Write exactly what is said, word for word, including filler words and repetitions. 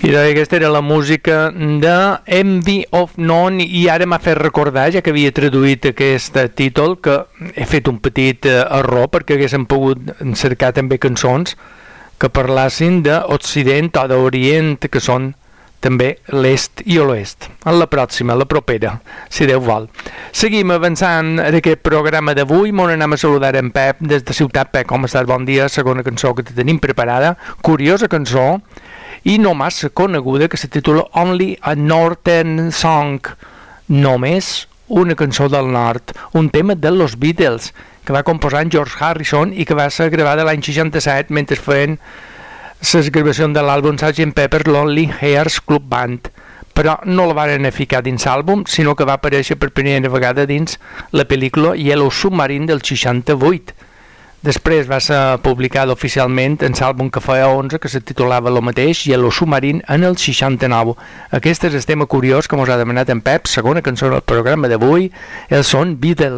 I doncs aquesta era la música de Envy of None i ara m'ha fet recordar, ja que havia traduït aquest títol, que he fet un petit error perquè haguéssim pogut cercar també cançons que parlassin d'Occident o d'Orient, que són també l'est i l'oest. En la pròxima, la propera, si Déu vol. Seguim avançant en aquest programa d'avui. M'on anem a saludar en Pep des de Ciutat. Pep, com estàs? Bon dia. Segona cançó que te tenim preparada. Curiosa cançó i no massa coneguda, que se titula Only a Northern Song. Només una cançó del nord. Un tema de los Beatles, que va composar en George Harrison i que va ser gravada l'any seixanta-set mentre feien les gravacions de l'àlbum sergent Pepper's Lonely Hearts Club Band, però no la van ficar dins l'àlbum, sinó que va aparèixer per primera vegada dins la pel·lícula Yellow Submarine del seixanta-vuit. Després va ser publicada oficialment en l'àlbum que feia onze, que se titulava el mateix, Yellow Submarine, en el seixanta-nou. Aquest és el tema curiós que mos ha demanat en Pep, segona cançó del programa d'avui, els són Beatles.